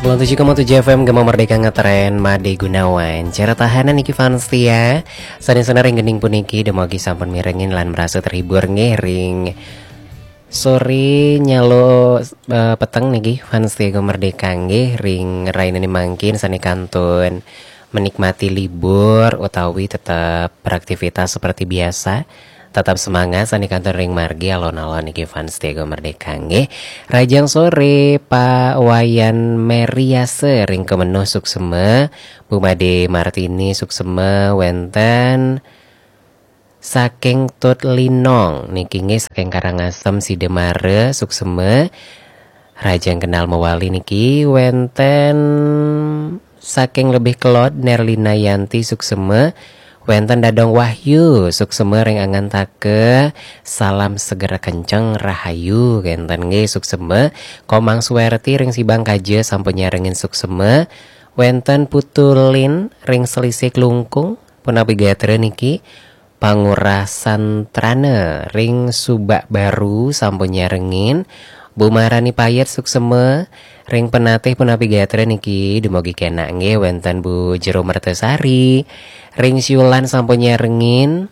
97,7 FM Gema Merdeka ngetren Made Gunawan cara tahanan Niki Fanstia sana-sana ring gening puniki demogi sampun mirengin lan merasa terhibur ngering sore nyalo peteng niki Fanstia Gema Merdeka nggih ring rainane mangkin sane kantun menikmati libur utawi tetap beraktivitas seperti biasa. Tetap semangat sani kantor ring margi alon-alon iki fans Tiago Merdeka nggih. Rajang sore Pak Wayan Meriase ring kemenuh sukseme Bu Made Martini sukseme wenten saking Tut Linong niki nggih saking Karangasem Sidemare sukseme. Rajang kenal mewali niki wenten saking lebih kelot Nerlina Yanti sukseme. Wenten Dadong Wahyu sukseme ring angan take salam segera kenceng rahayu genten nggih sukseme Komang Suwerti ring Sibang Kaje sampun nyarengin sukseme wenten Putulin ring Selisih Klungkung punapi gatre niki Pangurah Santrane ring Subak Baru sampun nyarengin Bu Marani Payet sukseme ring Penatih punapi gatre niki demogi kenak nggih wenten Bu Jero Mertesari ring Siulan sampun nyarengin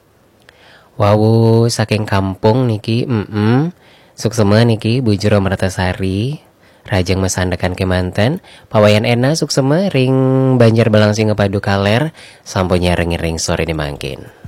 wawu saking kampung niki sukseme niki Bu Jero Mertesari rajang mesandekan kemanten Pawayan Ena sukseme ring Banjar Balangsing Ngepadu Kaler sampun nyarengin ring sore dimangkin.